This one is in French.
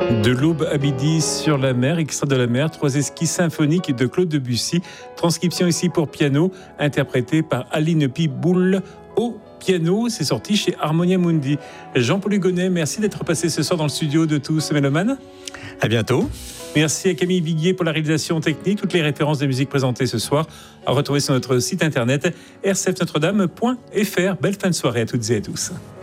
De l'aube à midi sur la mer, extrait de la mer, 3 esquisses symphoniques de Claude Debussy. Transcription ici pour piano, interprétée par Aline Piboul au piano. C'est sorti chez Harmonia Mundi. Jean-Paul Hugonnet, merci d'être passé ce soir dans le studio de Tous Mélomanes. À bientôt. Merci à Camille Viguier pour la réalisation technique. Toutes les références de musique présentées ce soir à retrouver sur notre site internet rcfnotredame.fr. Belle fin de soirée à toutes et à tous.